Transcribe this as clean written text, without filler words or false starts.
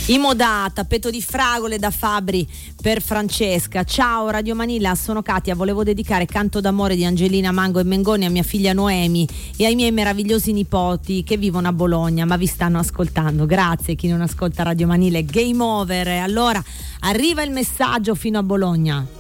Imoda, tappeto di fragole da Fabri per Francesca. Ciao Radio Manila, sono Katia, volevo dedicare Canto d'amore di Angelina Mango e Mengoni a mia figlia Noemi e ai miei meravigliosi nipoti che vivono a Bologna ma vi stanno ascoltando. Grazie, chi non ascolta Radio Manila è game over. Allora arriva il messaggio fino a Bologna.